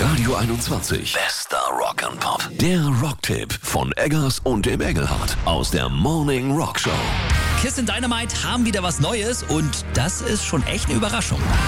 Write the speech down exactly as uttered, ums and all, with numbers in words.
Radio einundzwanzig. Bester Rock and Pop. Der Rocktipp von Eggers und dem Engelhardt aus der Morning Rock Show. Kiss and Dynamite haben wieder was Neues und das ist schon echt eine Überraschung.